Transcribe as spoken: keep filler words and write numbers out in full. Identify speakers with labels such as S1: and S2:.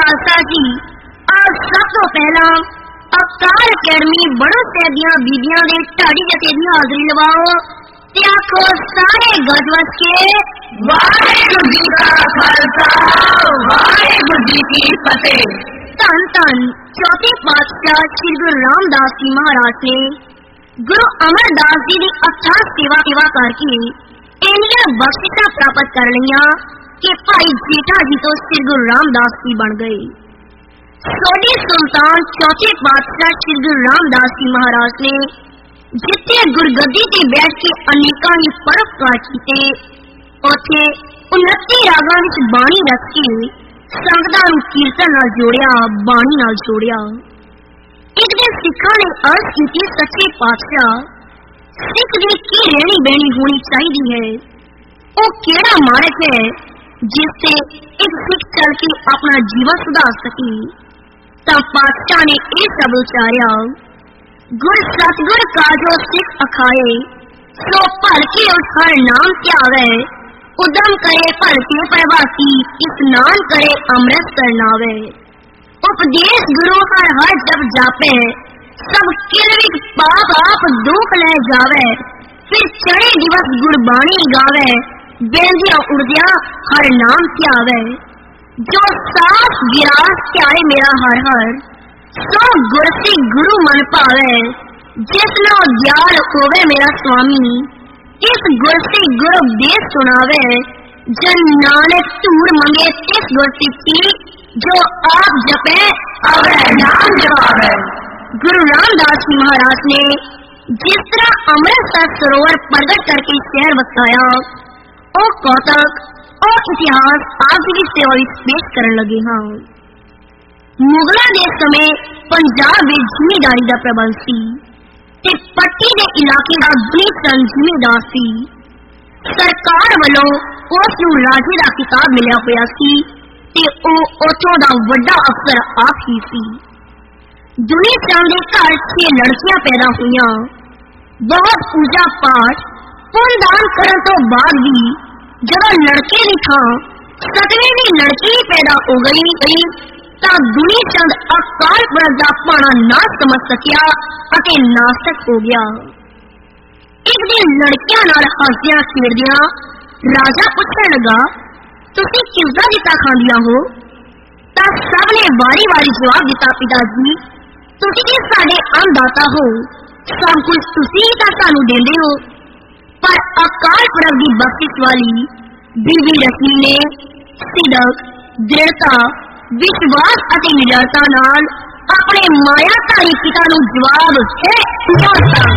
S1: खालसा जी आज सब तो पहला अकाल अकैडमी बड़ो शहर दियां बीबियां दे ढाडी जथे दी हाजरी लवाओ ते आखो सारे गजवस के वाहिगुरू जी का खालसा वाहिगुरू जी की फतेह। धन धन चौथे पातशाह श्री गुरु रामदास जी महाराज ने गुरु अमरदास जी की अथाह सेवा सेवा करके इन्नियां बख्शिशां प्राप्त कर लिया कि भाई जेठा जी तो श्री गुरु रामदास जी बन गए। सोडी सुल्तान चौथे पातशाह श्री गुरु रामदास जी महाराज ने जिथे गुरगद्दी ते बैठ के अनेकां ही परोपकार कीते उत्थे उनती रागां विच बाणी रख के संगतां नूं कीर्तन नाल जोड़िया बाणी नाल जोड़िया। एक दिन सिखां ने अर्ज कीती सच्चे पातशाह सिख दी की रहनी बहनी होनी चाहिदी है, वो केड़ा मार्ग है जिससे एक सिख चल के अपना जीवन सुधार सके। तब पातशाह ने यह शब्द उचारिया गुर सतगुर का जो सिख अखाए सो भल के उस हर नाम त्यावे उदम करे भल के प्रवासी स्नान करे अमृत करनावे। उपदेश गुरु हर हर जब जापे सब किलविक पाप आप दुख ले जावे फिर चढ़े दिवस गुरबाणी गावे बेंदिया उड़दिया हर नाम त्यावे। जो साफ गिरास त्याए मेरा हर हर सो गुर से गुरु मन पावे जिसनो दयाल होवे मेरा स्वामी इस गुर से गुरु उपदेश सुनावे। जन नानक धूड़ मंगे तिस गुर सिखी जो आप जपे अवै नाम जपावे। गुरु रामदास जी महाराज ने जिस तरह अमृतसर सरोवर प्रगट करके शहर बसाया ओ कौतक ओ इतिहास आप जी की सेवा विच पेश करन लगे हाँ। मुगलों के समय पंजाब में जिमीदारी का प्रबंध सी ते पट्टी के इलाके का गुलीसन जिमीदार सी। सरकार वालों उस नूं राजे का खिताब मिलिया होया सी ते ओ उत्थों दा वड्डा अफसर आप ही सी। दुनीचंद के घर छे लड़कियां पैदा हुईयां। बहुत पूजा पाठ पुण्य दान करन तो बाद भी जब लड़के नहीं था सतवें भी लड़की ही पैदा हो गई गई ता दुनीचंद अकाल पुरख दा पाना ना समझ सकिया अते नास्तिक हो गया। एक दिन लड़कियां नाल हंसदियां खेड़दियां राजा पूछण लगा तुसी किसदा दिता खांदियां हो ता सब ने वारी वारी जवाब दिता पिताजी तुसी साडे अन्नदाता हो सब कुछ तुसी ही तां सानू देंदे हो। पर अकाल पुरख की बख्शिश वाली बीबी रश्मि ने सिदक दृढ़ता विश्वास अति निडरता नाल अपने मायाधारी पिता नूं जवाब है